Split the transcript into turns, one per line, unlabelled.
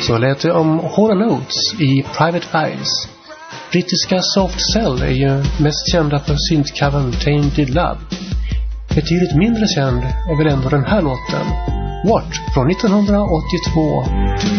Så lät det om Hall & Oates i Private Eyes. Brittiska Soft Cell är ju mest kända för syntcovern Tainted Love. Betydligt mindre känd är väl ändå den här låten, What, från 1982.